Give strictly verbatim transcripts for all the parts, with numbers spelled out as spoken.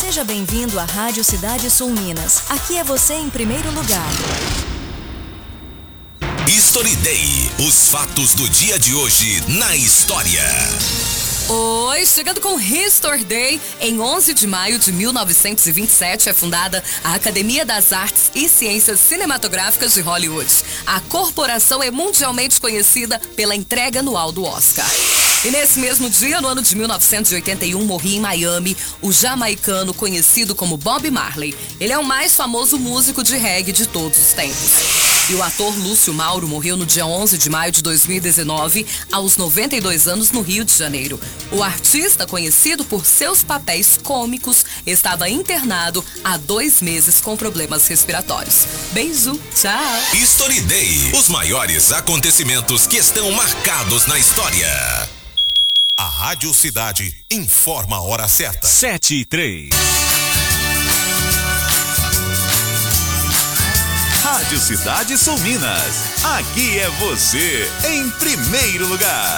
Seja bem-vindo à Rádio Cidade Sul Minas. Aqui é você em primeiro lugar. History Day. Os fatos do dia de hoje na história. Oi, chegando com History Day. Em onze de maio de mil novecentos e vinte e sete é fundada a Academia das Artes e Ciências Cinematográficas de Hollywood. A corporação é mundialmente conhecida pela entrega anual do Oscar. E nesse mesmo dia, no ano de mil novecentos e oitenta e um, morria em Miami o jamaicano conhecido como Bob Marley. Ele é o mais famoso músico de reggae de todos os tempos. E o ator Lúcio Mauro morreu no dia onze de maio de dois mil e dezenove, aos noventa e dois anos, no Rio de Janeiro. O artista, conhecido por seus papéis cômicos, estava internado há dois meses com problemas respiratórios. Beijo, tchau! History Day. Os maiores acontecimentos que estão marcados na história. A Rádio Cidade informa a hora certa. Sete e três. Rádio Cidade Sul Minas. Aqui é você, em primeiro lugar.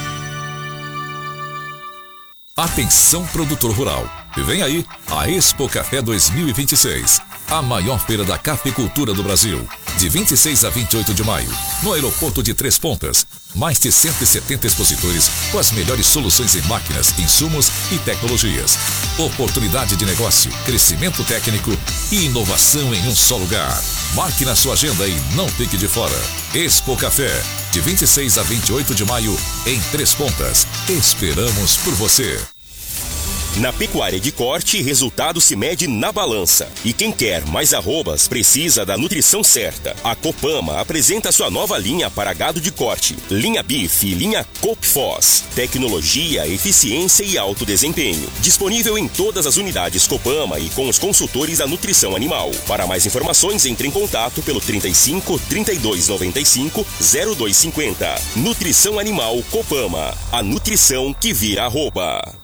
Atenção, produtor rural. Vem aí a Expo Café dois mil e vinte e seis. A maior feira da cafeicultura do Brasil. De vinte e seis a vinte e oito de maio, no aeroporto de Três Pontas. Mais de cento e setenta expositores com as melhores soluções em máquinas, insumos e tecnologias. Oportunidade de negócio, crescimento técnico e inovação em um só lugar. Marque na sua agenda e não fique de fora. Expo Café, de vinte e seis a vinte e oito de maio, em Três Pontas. Esperamos por você. Na pecuária de corte, resultado se mede na balança. E quem quer mais arrobas precisa da nutrição certa. A Copama apresenta sua nova linha para gado de corte. Linha Beef e linha Copfos. Tecnologia, eficiência e alto desempenho. Disponível em todas as unidades Copama e com os consultores da nutrição animal. Para mais informações, entre em contato pelo trinta e cinco, trinta e dois, noventa e cinco, zero dois cinquenta. Nutrição Animal Copama. A nutrição que vira arroba.